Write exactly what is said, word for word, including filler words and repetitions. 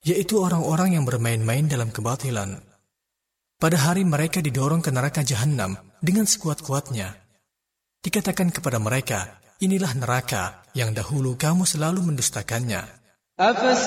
yaitu orang-orang yang bermain-main dalam kebatilan. Pada hari mereka didorong ke neraka Jahannam dengan sekuat-kuatnya. Dikatakan kepada mereka, inilah neraka yang dahulu kamu selalu mendustakannya.